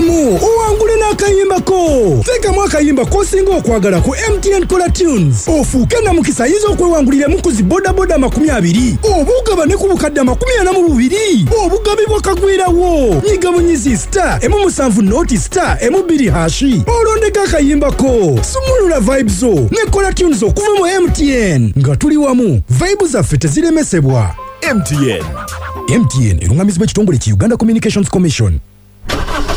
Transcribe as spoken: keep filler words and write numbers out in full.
mu owangule n'akayimba ko. Teekamu akayimba k'osinga okwagala ku M T N Kola Tunes. Ofuuke na mukisa ayinza okwewanguliramu ku zi boda boda makumi abiri. Obugaba ne ku bukadde amakumi ana mu bubiri. Obugabibwa kagwirawo. Nyiga bunyizi star emu musanvu noti star emu bbiri hashi. Olondeka akayimba ko. Sumulula vibes zo ne Kola Tunes okuva mu M T N. Nga tuli wamu. Vibes zaffe teziremesebwa. M T N. M T N erungamizibwa ekitongole ki Uganda Communications Commission.